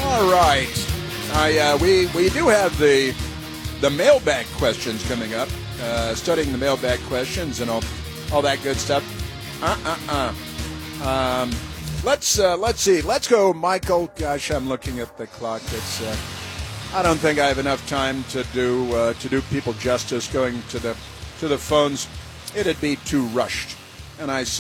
All right. We do have the mailbag questions coming up. Studying the mailbag questions and all that good stuff. Let's see. Let's go, Michael. Gosh, I'm looking at the clock. It's I don't think I have enough time to do people justice going to the phones. It'd be too rushed, and I see.